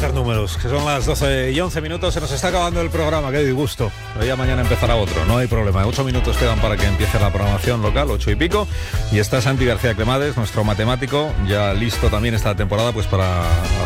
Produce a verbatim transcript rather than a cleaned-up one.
hacer números, que son las doce y once minutos, se nos está acabando el programa, qué disgusto. Pero ya mañana empezará otro, no hay problema. ocho minutos quedan para que empiece la programación local, ocho y pico. Y está Santi García Cremades, nuestro matemático, ya listo también esta temporada pues para